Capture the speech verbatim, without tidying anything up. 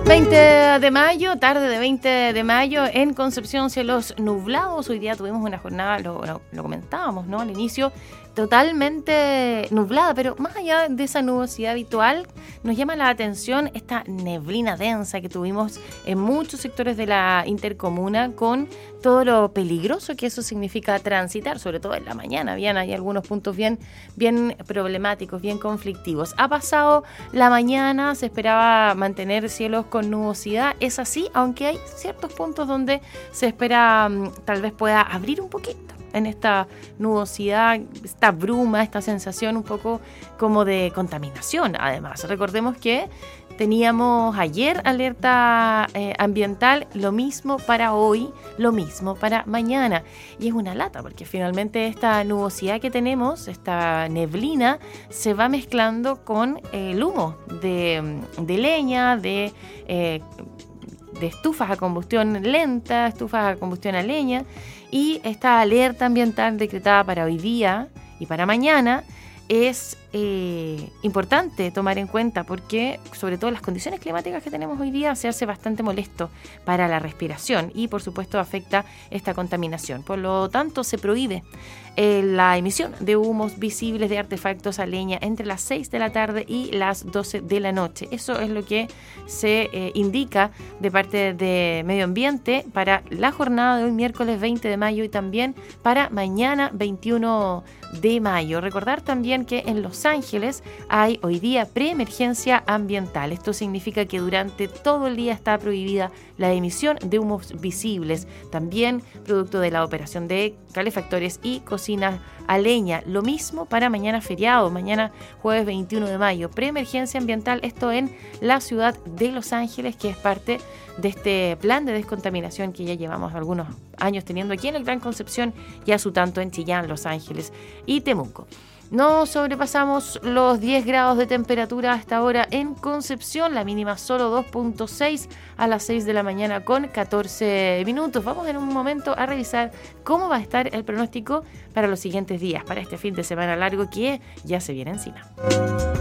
veinte de mayo, tarde de veinte de mayo, en Concepción, cielos nublados. Hoy día tuvimos una jornada, lo, lo, lo comentábamos, ¿no? Al inicio, totalmente nublada, pero más allá de esa nubosidad habitual, nos llama la atención esta neblina densa que tuvimos en muchos sectores de la intercomuna, con todo lo peligroso que eso significa transitar, sobre todo en la mañana. Bien, hay algunos puntos bien, bien problemáticos, bien conflictivos. Ha pasado la mañana, se esperaba mantener cielos con nubosidad, es así, aunque hay ciertos puntos donde se espera tal vez pueda abrir un poquito en esta nubosidad, esta bruma, esta sensación un poco como de contaminación. Además, recordemos que teníamos ayer alerta eh, ambiental, lo mismo para hoy, lo mismo para mañana. Y es una lata, porque finalmente esta nubosidad que tenemos, esta neblina, se va mezclando con el humo de, de leña, de... Eh, de estufas a combustión lenta, estufas a combustión a leña, y esta alerta ambiental decretada para hoy día y para mañana es eh, importante tomar en cuenta, porque sobre todo las condiciones climáticas que tenemos hoy día se hace bastante molesto para la respiración y por supuesto afecta esta contaminación. Por lo tanto, se prohíbe eh, la emisión de humos visibles de artefactos a leña entre las seis de la tarde y las doce de la noche. Eso es lo que se eh, indica de parte de Medio Ambiente para la jornada de hoy, miércoles veinte de mayo, y también para mañana veintiuno de mayo. Recordar también que en Los Ángeles hay hoy día preemergencia ambiental. Esto significa que durante todo el día está prohibida la emisión de humos visibles, también producto de la operación de calefactores y cocinas a leña. Lo mismo para mañana feriado, mañana jueves veintiuno de mayo, preemergencia ambiental, esto en la ciudad de Los Ángeles, que es parte de este plan de descontaminación que ya llevamos algunos años teniendo aquí en el Gran Concepción y a su tanto en Chillán, Los Ángeles y Temuco. No sobrepasamos los diez grados de temperatura hasta ahora en Concepción, la mínima solo dos punto seis a las seis de la mañana con catorce minutos. Vamos en un momento a revisar cómo va a estar el pronóstico para los siguientes días, para este fin de semana largo que ya se viene encima.